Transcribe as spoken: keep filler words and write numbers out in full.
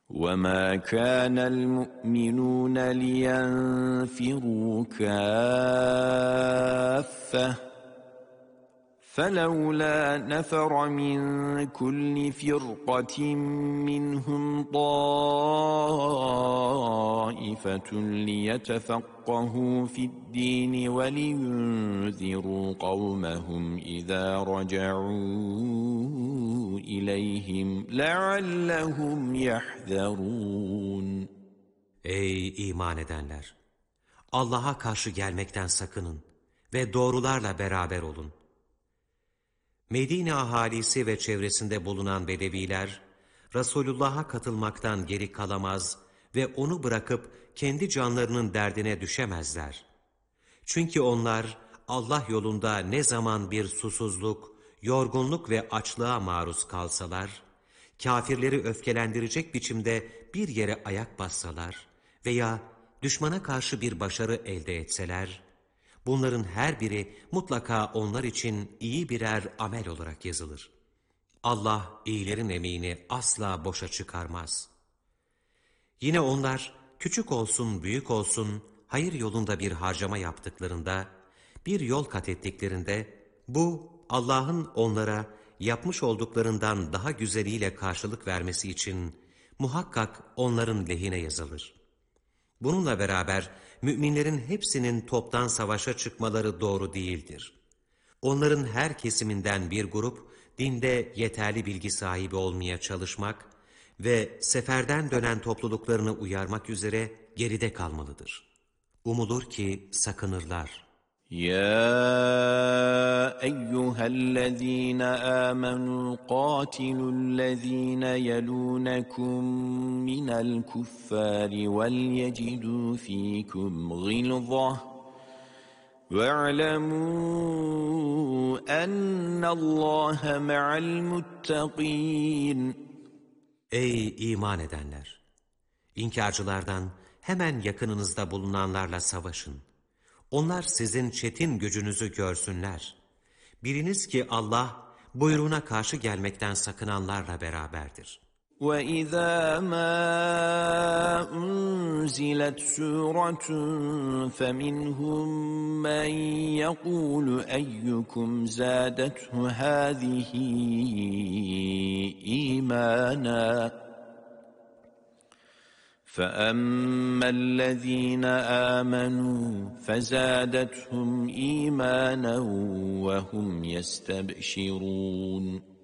وَمَا كَانَ الْمُؤْمِنُونَ لِيَنْفِرُوا كَافَّةً فَلَوْلَا نَفَرَ مِنْ كُلِّ فِرْقَةٍ مِّنْهُمْ طَائِفَةٌ لِيَتَفَقَّهُوا فِي الدِّينِ وَلِيُنْذِرُوا قَوْمَهُمْ إِذَا رَجَعُوا إِلَيْهِمْ لَعَلَّهُمْ يَحْذَرُونَ. Ey iman edenler! Allah'a karşı gelmekten sakının ve doğrularla beraber olun. Medine ahalisi ve çevresinde bulunan Bedeviler, Resulullah'a katılmaktan geri kalamaz ve onu bırakıp kendi canlarının derdine düşemezler. Çünkü onlar Allah yolunda ne zaman bir susuzluk, yorgunluk ve açlığa maruz kalsalar, kâfirleri öfkelendirecek biçimde bir yere ayak bassalar veya düşmana karşı bir başarı elde etseler, bunların her biri mutlaka onlar için iyi birer amel olarak yazılır. Allah iyilerin emeğini asla boşa çıkarmaz. Yine onlar küçük olsun büyük olsun hayır yolunda bir harcama yaptıklarında, bir yol kat ettiklerinde bu Allah'ın onlara yapmış olduklarından daha güzeliyle karşılık vermesi için muhakkak onların lehine yazılır. Bununla beraber müminlerin hepsinin toptan savaşa çıkmaları doğru değildir. Onların her kesiminden bir grup dinde yeterli bilgi sahibi olmaya çalışmak ve seferden dönen topluluklarını uyarmak üzere geride kalmalıdır. Umulur ki sakınırlar. يا أيها الذين آمنوا قاتلوا الذين يلونكم من الكفار وليجدوا فيكم غلظة واعلموا أن الله مع المتقين. Ey iman edenler! İnkarcılardan hemen yakınınızda bulunanlarla savaşın. Onlar sizin çetin gücünüzü görsünler. Biliniz ki Allah buyruğuna karşı gelmekten sakınanlarla beraberdir. وَإِذَا مَا أُنْزِلَتْ سُورَةٌ فَمِنْهُمْ مَنْ يَقُولُ أَيُّكُمْ زَادَتْهُ هَذِهِ إِيمَانًا فَأَمَّا الَّذِينَ آمَنُوا فَزَادَتْهُمْ إِيمَانًا وَهُمْ يَسْتَبْشِرُونَ.